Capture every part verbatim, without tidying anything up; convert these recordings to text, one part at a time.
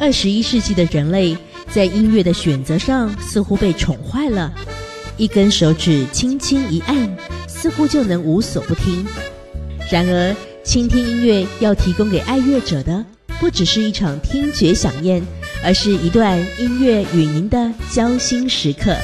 二十一世纪的人类在音乐的选择上似乎被宠坏了，一根手指轻轻一按，似乎就能无所不听。然而，倾听音乐要提供给爱乐者的，不只是一场听觉飨宴，而是一段音乐与您的交心时刻。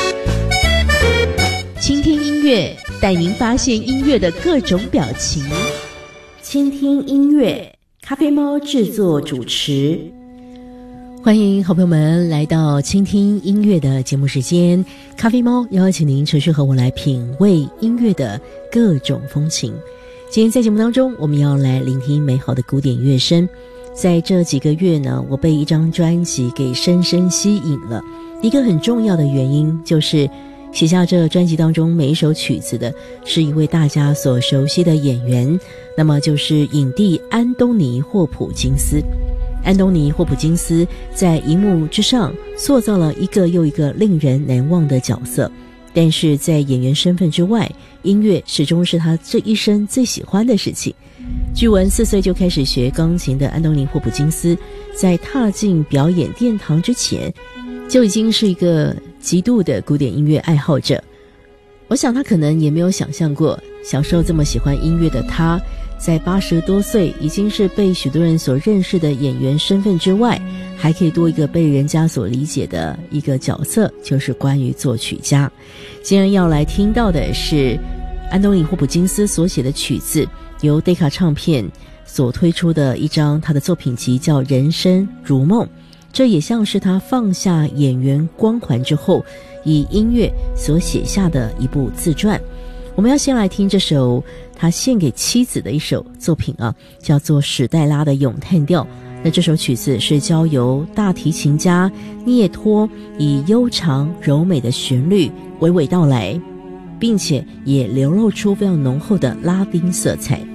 倾听音乐，带您发现音乐的各种表情。倾听音乐，咖啡猫制作主持。欢迎好朋友们来到倾听音乐的节目时间，咖啡猫邀请您持续和我来品味音乐的各种风情。今天在节目当中，我们要来聆听美好的古典乐声。在这几个月呢，我被一张专辑给深深吸引了。一个很重要的原因就是写下这专辑当中每一首曲子的是一位大家所熟悉的演员，那么就是影帝安东尼·霍普金斯。安东尼·霍普金斯在荧幕之上塑造了一个又一个令人难忘的角色，但是在演员身份之外，音乐始终是他这一生最喜欢的事情。据闻四岁就开始学钢琴的安东尼·霍普金斯，在踏进表演殿堂之前，就已经是一个极度的古典音乐爱好者。我想他可能也没有想象过，小时候这么喜欢音乐的他，在八十多岁已经是被许多人所认识的演员身份之外，还可以多一个被人家所理解的一个角色，就是关于作曲家。今天要来听到的是安东尼·霍普金斯所写的曲子，由戴卡唱片所推出的一张他的作品集，叫《人生如梦》。这也像是他放下演员光环之后，以音乐所写下的一部自传。我们要先来听这首他献给妻子的一首作品啊，叫做史黛拉的咏叹调。那这首曲子是交由大提琴家涅托以悠长柔美的旋律娓娓道来，并且也流露出非常浓厚的拉丁色彩。